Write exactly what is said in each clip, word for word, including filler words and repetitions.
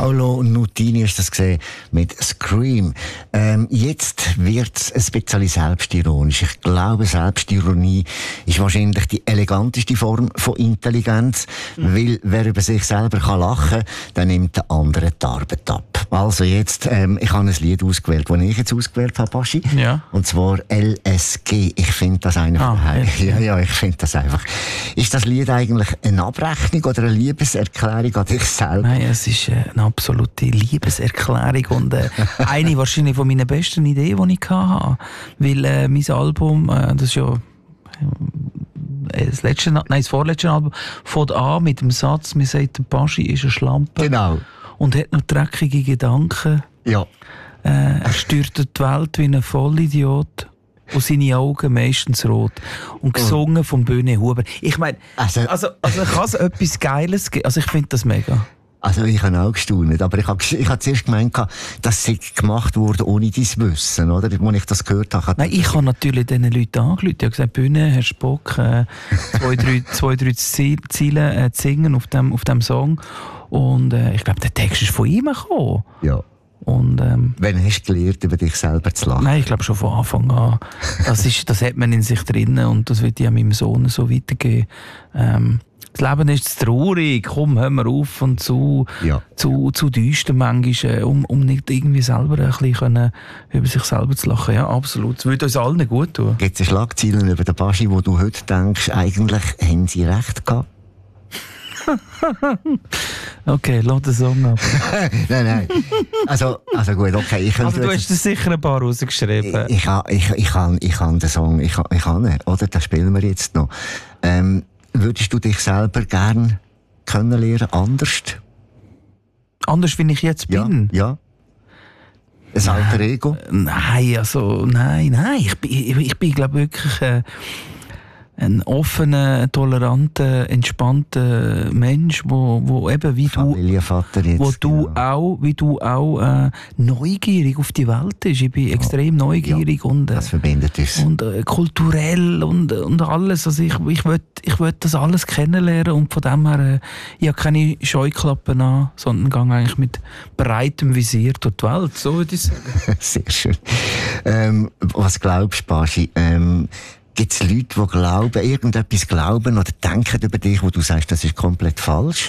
Paolo Nutini ist das gesehen mit Scream. Ähm, jetzt wird's ein bisschen selbstironisch. Ich glaube, Selbstironie ist wahrscheinlich die eleganteste Form von Intelligenz, mhm. weil wer über sich selber kann lachen, dann nimmt der andere die Arbeit ab. Also jetzt, ähm, ich habe ein Lied ausgewählt, das ich jetzt ausgewählt habe, Baschi. Ja. Und zwar L S G. Ich finde das einfach... Ah, ja, ja, ich finde das einfach... Ist das Lied eigentlich eine Abrechnung oder eine Liebeserklärung an dich selber? Nein, es ist eine absolute Liebeserklärung und äh, eine wahrscheinlich von meinen besten Ideen, die ich hatte. Weil äh, mein Album, äh, das ist ja äh, das letzte, nein, das vorletzte Album, fängt an mit dem Satz, mir sagt, der Baschi ist eine Schlampe. Genau. Und hat noch dreckige Gedanken. Ja. Äh, er stört die Welt wie ein Vollidiot. Und seine Augen meistens rot. Und gesungen von Böhne Huber. Ich meine, also, also, also kann es etwas Geiles geben? Also ich finde das mega. Also ich habe auch gestaunt, aber ich habe, ich habe zuerst gemeint, dass sie gemacht wurde ohne dein Wissen, oder? Als ich das gehört habe. Nein, ich habe natürlich diesen Leuten angerufen. Ich habe gesagt, Bühne, Herr Spock, äh, zwei, drei, zwei, drei Ziele äh, zu singen auf dem, auf dem Song. Und äh, ich glaube, der Text ist von ihm gekommen. Ja. Und, ähm, Wann hast du gelernt, über dich selber zu lachen? Nein, ich glaube schon von Anfang an. Das, ist, das hat man in sich drin und das wird ja meinem Sohn so weitergeben. Ähm, das Leben ist zu traurig, komm, hör mal auf und zu, ja. zu, zu düster manchmal, um, um nicht irgendwie selber ein bisschen können, über sich selber zu lachen. Ja, absolut. Das würde uns allen gut tun. Gibt es Schlagzeilen über den Baschi, wo du heute denkst, eigentlich haben sie recht gehabt? Okay, lass den Song ab. nein, nein. Also, also gut, okay. Ich also du hast dir sicher ein paar rausgeschrieben. Ich, ich, ich, ich, kann, ich kann den Song, ich, ich kann ihn, oder? Den spielen wir jetzt noch. Ähm, würdest du dich selber gern kennenlernen, anders? Anders, wie ich jetzt bin? Ja, ja. Ein alter Ego? Nein, also, nein, nein. Ich bin, ich, ich bin glaube wirklich... Äh, ein offener, toleranter, entspannter Mensch, wo, wo eben wie du, jetzt, wo du genau. auch, wie du auch äh, neugierig auf die Welt bist. Ich bin ja. extrem neugierig ja, und äh, das verbindet uns. Und äh, kulturell und und alles. Also ich ich will ich will das alles kennenlernen und von dem her äh, ich habe keine Scheuklappen an, sondern gehe eigentlich mit breitem Visier durch die Welt. So würde ich sagen. Sehr schön. Ähm, was glaubst du, Baschi? Ähm, Gibt es Leute, die glauben, irgendetwas glauben oder denken über dich, wo du sagst, das ist komplett falsch?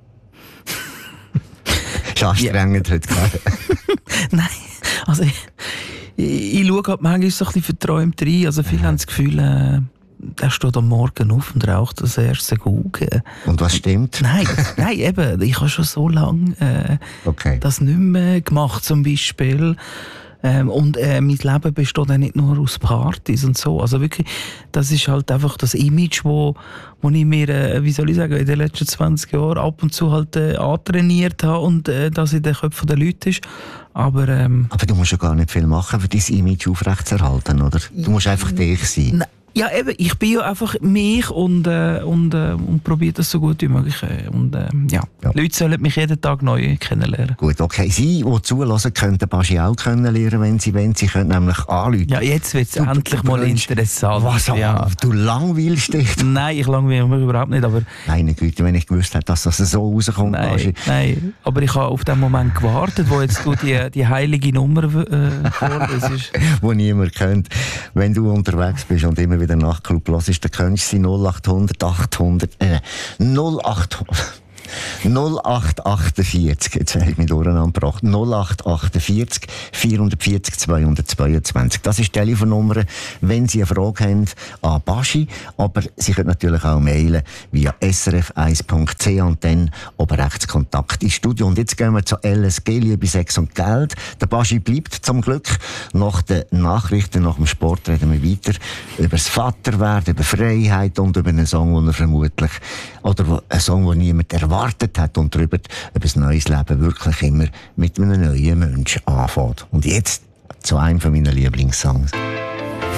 Das ist anstrengend heute gerade. Nein, also ich, ich, ich schaue halt manchmal so ein bisschen verträumt rein. Also viele ja. haben das Gefühl, äh, er steht am Morgen auf und raucht das erste Gugge. Und was stimmt? Nein, nein, eben, ich habe schon so lange äh, okay. das nicht mehr gemacht, zum Beispiel. Ähm, und äh, mein Leben besteht auch nicht nur aus Partys und so. Also wirklich, das ist halt einfach das Image, wo, wo ich mir, äh, wie soll ich sagen, in den letzten zwanzig Jahren ab und zu halt äh, antrainiert habe und äh, das in den Köpfen der Leute ist. Aber, ähm, Aber du musst ja gar nicht viel machen, für dein Image aufrechtzuerhalten, oder? Du musst einfach dich sein. Na, ja, eben, ich bin ja einfach mich und, äh, und, äh, und probiere das so gut wie möglich. Und, äh, ja. ja. Leute sollen mich jeden Tag neu kennenlernen. Gut, okay. Sie, die zulassen, können den Baschi auch kennenlernen, wenn sie wollen. Sie können nämlich anrufen. Ja, jetzt wird es endlich du, mal brennst, interessant. Was? Ja. Du langweilst dich? Nein, ich langweile mich überhaupt nicht. Aber meine Güte, wenn ich gewusst hätte, dass das so rauskommt, nein, Baschi. Nein, aber ich habe auf den Moment gewartet, wo jetzt du die, die heilige Nummer äh, vorlesest. Wo niemand kennt. Wenn du unterwegs bist und immer wieder Nachtclub hörst, dann könntest du sie null acht hundert achthundert äh, null acht hundert null acht achtundvierzig, jetzt habe ich mich durcheinander gebracht, null acht achtundvierzig vierhundertvierzig zweihundertzweiundzwanzig. Das ist die Telefonnummer, wenn Sie eine Frage haben an Baschi, aber Sie können natürlich auch mailen via s r f eins punkt c h und dann oben rechts Kontakt ins Studio. Und jetzt gehen wir zu L S G, Liebe, Sex und Geld. Der Baschi bleibt zum Glück. Nach den Nachrichten, nach dem Sport reden wir weiter über das Vaterwerden, über Freiheit und über einen Song, den er vermutlich, oder einen Song, den niemand erwartet hat und darüber, ob ein neues Leben wirklich immer mit einem neuen Menschen anfängt. Und jetzt zu einem meiner Lieblingssongs.